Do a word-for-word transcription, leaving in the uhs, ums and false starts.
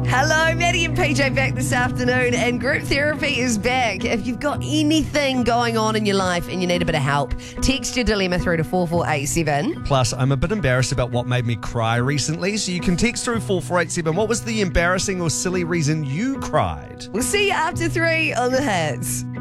Hello, Maddie and P J back this afternoon, and group therapy is back. If you've got anything going on in your life and you need a bit of help, text your dilemma through to four four eight seven. Plus, I'm a bit embarrassed about what made me cry recently, so you can text through four four eight seven. What was the embarrassing or silly reason you cried? We'll see you after three on the Hits.